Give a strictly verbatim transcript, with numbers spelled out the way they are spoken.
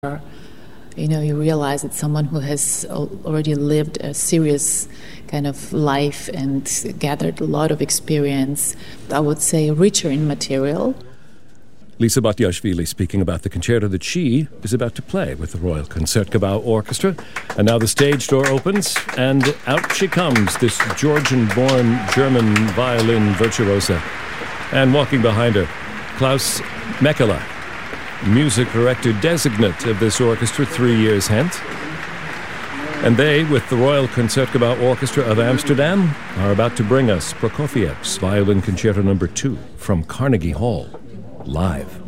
You know, you realize it's someone who has already lived a serious kind of life and gathered a lot of experience, I would say richer in material. Lisa Batiashvili speaking about the concerto that she is about to play with the Royal Concertgebouw Orchestra. And now the stage door opens, and out she comes, this Georgian-born German violin virtuosa. And walking behind her, Klaus Mekela, music director designate of this orchestra three years hence. And they, with the Royal Concertgebouw Orchestra of Amsterdam, are about to bring us Prokofiev's Violin Concerto number two from Carnegie Hall, live.